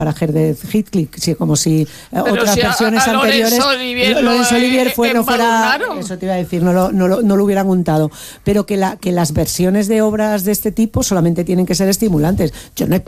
para Herbert Heathcliff, sí, como si otras versiones anteriores Laurence Olivier no fuera, eso te iba a decir, no lo hubieran untado, pero que las versiones de obras de este tipo solamente tienen que ser estimulantes. Yo no he